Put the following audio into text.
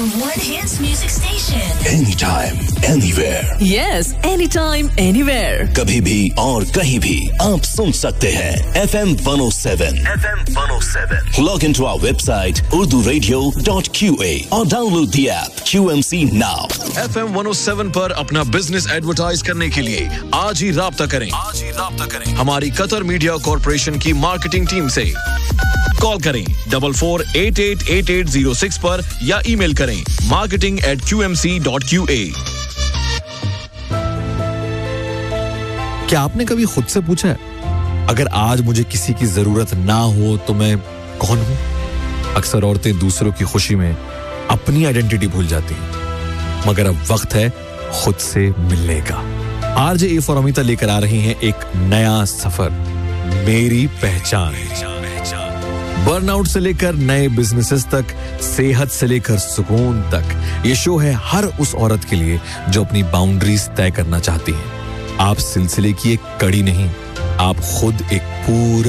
one hits music station. Anytime, anywhere. Yes, anytime, anywhere. कभी भी और कहीं भी आप सुन सकते हैं FM 107. FM 107. Log into our website urduradio.qa और download the app QMC now. FM 107 पर अपना बिजनेस एडवर्टाइज करने के लिए आज ही राब्ता करें हमारी कतर मीडिया कॉर्पोरेशन की मार्केटिंग टीम से। कॉल करें 44888806 पर या ईमेल करें marketing@qmc.qa। क्या आपने कभी खुद से पूछा है, अगर आज मुझे किसी की जरूरत ना हो तो मैं कौन हूं? अक्सर औरतें दूसरों की खुशी में अपनी आइडेंटिटी भूल जाती हैं, मगर अब वक्त है खुद से मिलने का। आरजे ए फॉर अमिता लेकर आ रही हैं एक नया सफर, मेरी पहचान। बर्नआउट से लेकर नए बिजनेसेस तक, सेहत से लेकर सुकून तक, ये शो है हर उस औरत के लिए जो अपनी बाउंड्रीज तय करना चाहती है। आप सिलसिले की एक कड़ी नहीं, आप खुद एक पूरा